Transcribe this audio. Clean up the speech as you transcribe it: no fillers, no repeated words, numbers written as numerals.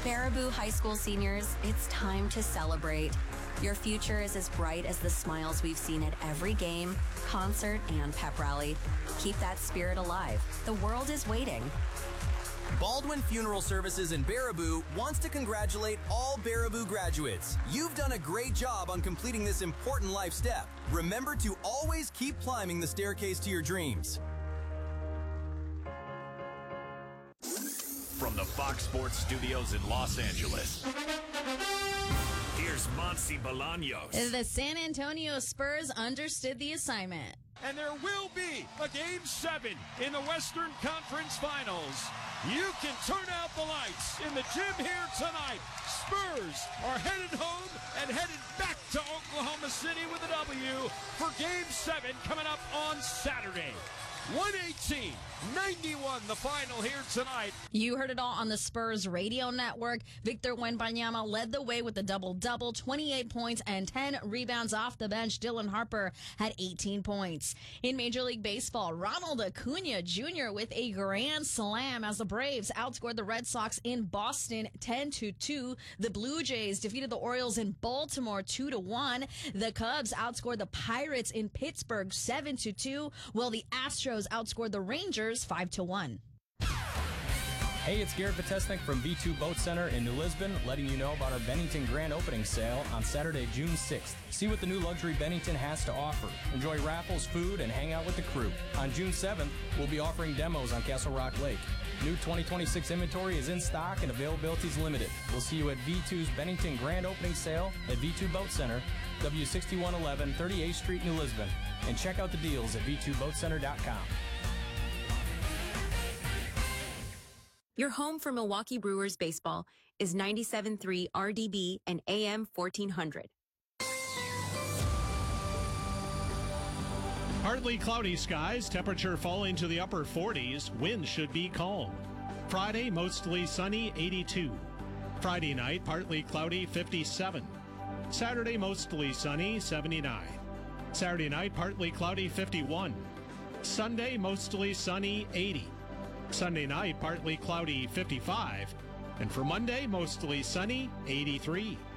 Baraboo High School seniors, it's time to celebrate. Your future is as bright as the smiles we've seen at every game, concert, and pep rally. Keep that spirit alive. The world is waiting. Baldwin Funeral Services in Baraboo wants to congratulate all Baraboo graduates. You've done a great job on completing this important life step. Remember to always keep climbing the staircase to your dreams. From the Fox Sports Studios in Los Angeles, here's Monty Bolaños. The San Antonio Spurs understood the assignment. And there will be a Game 7 in the Western Conference Finals. You can turn out the lights in the gym here tonight. Spurs are headed home and headed back to Oklahoma City with a W for Game 7 coming up on Saturday. 118-91 the final here tonight. You heard it all on the Spurs radio network. Victor Wembanyama led the way with a double-double, 28 points and 10 rebounds off the bench. Dylan Harper had 18 points. In Major League Baseball, Ronald Acuna Jr. with a grand slam as the Braves outscored the Red Sox in Boston 10-2. The Blue Jays defeated the Orioles in Baltimore 2-1. The Cubs outscored the Pirates in Pittsburgh 7-2, while the Astros outscored the Rangers 5-1. Hey, it's Garrett Vitesnik from V2 Boat Center in New Lisbon, letting you know about our Bennington Grand Opening Sale on Saturday, June 6th. See what the new luxury Bennington has to offer. Enjoy raffles, food, and hang out with the crew. On June 7th, we'll be offering demos on Castle Rock Lake. New 2026 inventory is in stock and availability is limited. We'll see you at V2's Bennington Grand Opening Sale at V2 Boat Center, W6111 38th Street, New Lisbon. And check out the deals at v2boatcenter.com. Your home for Milwaukee Brewers baseball is 97.3 RDB and AM 1400. Partly cloudy skies, temperature falling to the upper 40s, wind should be calm. Friday, mostly sunny, 82. Friday night, partly cloudy, 57. Saturday, mostly sunny, 79. Saturday night, partly cloudy, 51. Sunday, mostly sunny, 80. Sunday night, partly cloudy, 55. And for Monday, mostly sunny, 83.